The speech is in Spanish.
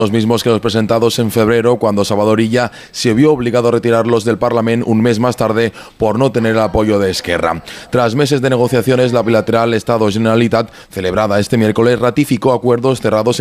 Los mismos que los presentados en febrero, cuando Salvador Illa se vio obligado a retirarlos del Parlamento un mes más tarde por no tener el apoyo de Esquerra. Tras meses de negociaciones, la bilateral Estado-Generalitat, celebrada este miércoles, ratificó acuerdos cerrados